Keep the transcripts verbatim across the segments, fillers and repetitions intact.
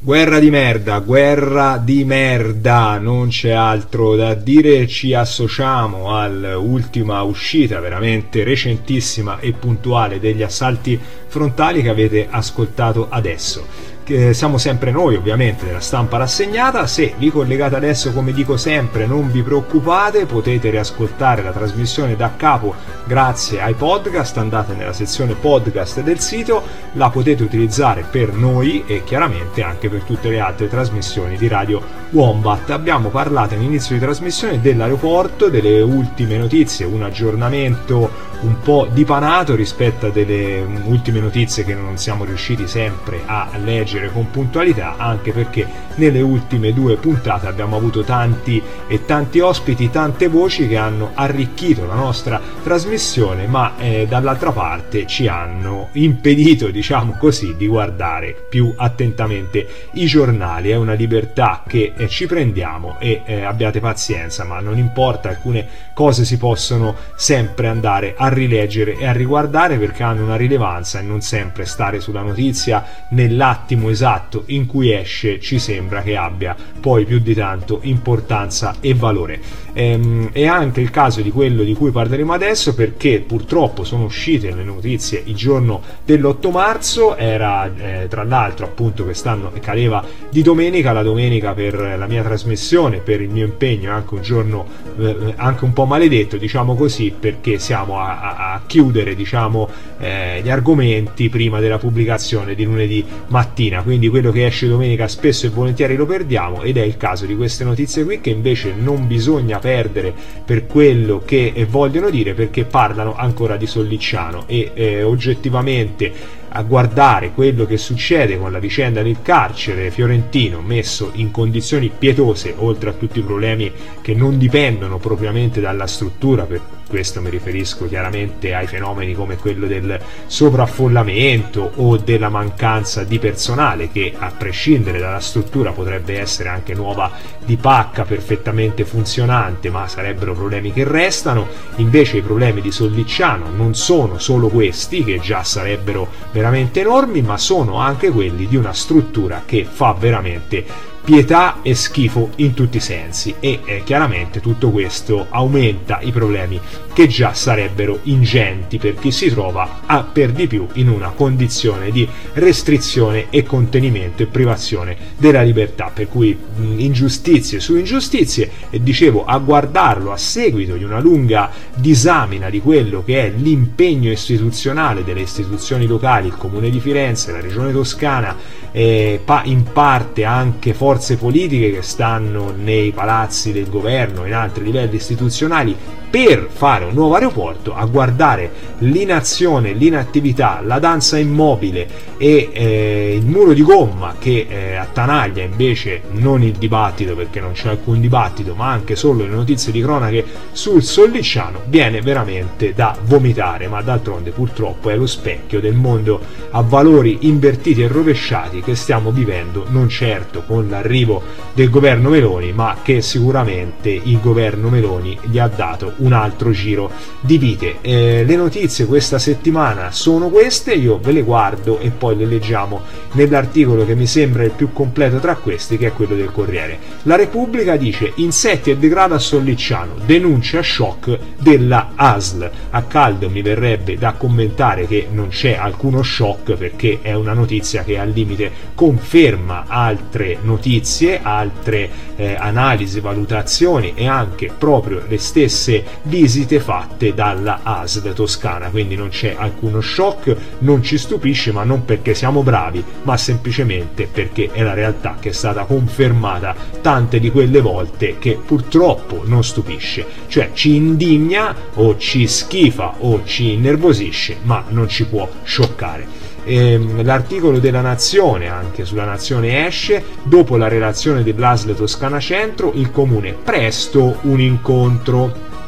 Guerra di merda, guerra di merda, non c'è altro da dire. Ci associamo all'ultima uscita veramente recentissima e puntuale degli assalti frontali che avete ascoltato adesso. Che siamo sempre noi, ovviamente, della Stampa Rassegnata. Se vi collegate adesso, come dico sempre, non vi preoccupate, potete riascoltare la trasmissione da capo grazie ai podcast. Andate nella sezione podcast del sito, la potete utilizzare per noi e chiaramente anche per tutte le altre trasmissioni di Radio Wombat. Abbiamo parlato all'inizio di trasmissione dell'aeroporto, delle ultime notizie, un aggiornamento un po' dipanato rispetto a delle ultime notizie che non siamo riusciti sempre a leggere con puntualità, anche perché nelle ultime due puntate abbiamo avuto tanti e tanti ospiti, tante voci che hanno arricchito la nostra trasmissione, ma eh, dall'altra parte ci hanno impedito, diciamo così, di guardare più attentamente i giornali. È una libertà che eh, ci prendiamo e eh, abbiate pazienza, ma non importa, alcune cose si possono sempre andare a rileggere e a riguardare perché hanno una rilevanza, e non sempre stare sulla notizia nell'attimo esatto in cui esce ci sembra che abbia poi più di tanto importanza e valore. Ehm, è anche il caso di quello di cui parleremo adesso, perché purtroppo sono uscite le notizie il giorno dell'otto marzo, era eh, tra l'altro appunto quest'anno cadeva di domenica, la domenica per la mia trasmissione, per il mio impegno, anche un giorno eh, anche un po' maledetto, diciamo così, perché siamo a, a, a chiudere diciamo eh, gli argomenti prima della pubblicazione di lunedì mattina, quindi quello che esce domenica spesso e volentieri lo perdiamo, ed è il caso di queste notizie qui che invece non bisogna perdere per quello che vogliono dire, perché parlano ancora di Sollicciano e eh, oggettivamente a guardare quello che succede con la vicenda del carcere fiorentino messo in condizioni pietose, oltre a tutti i problemi che non dipendono propriamente dalla struttura, per questo mi riferisco chiaramente ai fenomeni come quello del sovraffollamento o della mancanza di personale, che a prescindere dalla struttura potrebbe essere anche nuova di pacca, perfettamente funzionante, ma sarebbero problemi che restano. Invece i problemi di Sollicciano non sono solo questi, che già sarebbero veramente enormi, ma sono anche quelli di una struttura che fa veramente pietà e schifo in tutti i sensi, e eh, chiaramente tutto questo aumenta i problemi che già sarebbero ingenti per chi si trova a, per di più in una condizione di restrizione e contenimento e privazione della libertà, per cui mh, ingiustizie su ingiustizie. E dicevo, a guardarlo a seguito di una lunga disamina di quello che è l'impegno istituzionale delle istituzioni locali, il Comune di Firenze, la Regione Toscana, eh, in parte anche forze politiche che stanno nei palazzi del governo, in altri livelli istituzionali, per fare un nuovo aeroporto, a guardare l'inazione, l'inattività, la danza immobile e eh, il muro di gomma che eh, attanaglia invece non il dibattito, perché non c'è alcun dibattito, ma anche solo le notizie di cronache sul Sollicciano, viene veramente da vomitare. Ma d'altronde purtroppo è lo specchio del mondo a valori invertiti e rovesciati che stiamo vivendo, non certo con l'arrivo del governo Meloni, ma che sicuramente il governo Meloni gli ha dato un altro giro di vite. Eh, le notizie questa settimana sono queste, io ve le guardo e poi le leggiamo nell'articolo che mi sembra il più completo tra questi, che è quello del Corriere. La Repubblica dice: insetti e degrado a Sollicciano, denuncia shock della A S L. A caldo mi verrebbe da commentare che non c'è alcuno shock, perché è una notizia che al limite conferma altre notizie, altre eh, analisi, valutazioni e anche proprio le stesse visite fatte dalla A S L toscana, quindi non c'è alcuno shock, non ci stupisce, ma non perché siamo bravi, ma semplicemente perché è la realtà che è stata confermata tante di quelle volte, che purtroppo non stupisce, cioè ci indigna o ci schifa o ci innervosisce, ma non ci può scioccare. L'articolo della Nazione, anche sulla Nazione, esce dopo la relazione dell'A S L Toscana Centro, il comune presto un incontro.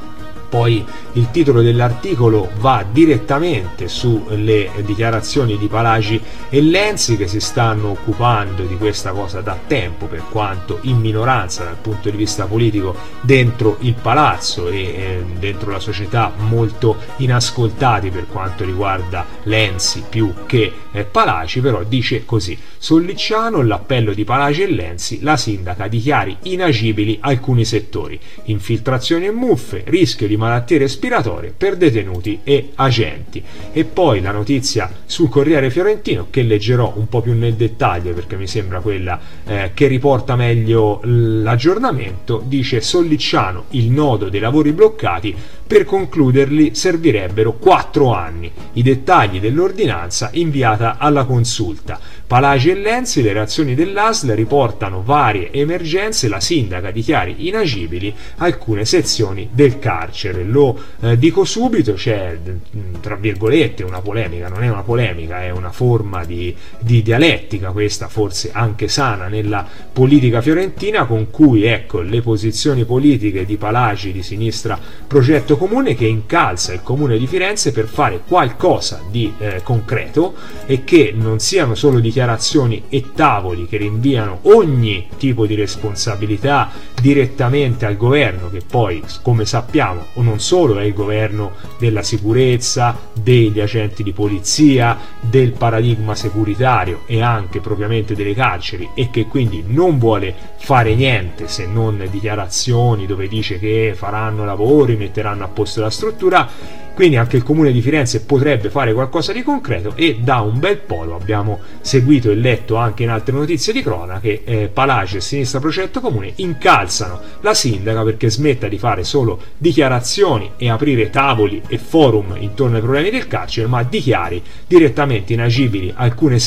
Poi il titolo dell'articolo va direttamente sulle dichiarazioni di Palagi e Lenzi, che si stanno occupando di questa cosa da tempo, per quanto in minoranza dal punto di vista politico dentro il palazzo e eh, dentro la società, molto inascoltati per quanto riguarda Lenzi più che eh, Palagi. Però dice così: Sollicciano, l'appello di Palagi e Lenzi, la sindaca dichiari inagibili alcuni settori, infiltrazioni e muffe, rischio di malattie respiratorie per detenuti e agenti. E poi la notizia sul Corriere Fiorentino, che leggerò un po' più nel dettaglio perché mi sembra quella eh, che riporta meglio l'aggiornamento, dice: Sollicciano, il nodo dei lavori bloccati, per concluderli servirebbero quattro anni, i dettagli dell'ordinanza inviata alla consulta. Palagi e Lenzi, le reazioni dell'A S L riportano varie emergenze, la sindaca dichiari inagibili alcune sezioni del carcere. Lo eh, dico subito, c'è tra virgolette una polemica, non è una polemica, è una forma di, di dialettica, questa forse anche sana nella politica fiorentina, con cui ecco le posizioni politiche di Palagi, di Sinistra Progetto Comune, che incalza il Comune di Firenze per fare qualcosa di eh, concreto, e che non siano solo dichiarazioni e tavoli che rinviano ogni tipo di responsabilità direttamente al governo, che poi, come sappiamo, o non solo è il governo della sicurezza, degli agenti di polizia, del paradigma securitario e anche propriamente delle carceri, e che quindi non vuole fare niente se non dichiarazioni dove dice che faranno lavori, metteranno a posto la struttura. Quindi anche il Comune di Firenze potrebbe fare qualcosa di concreto, e da un bel po' lo abbiamo seguito e letto anche in altre notizie di cronache, eh, Palagi e Sinistra Progetto Comune incalzano la sindaca perché smetta di fare solo dichiarazioni e aprire tavoli e forum intorno ai problemi del carcere, ma dichiari direttamente inagibili alcune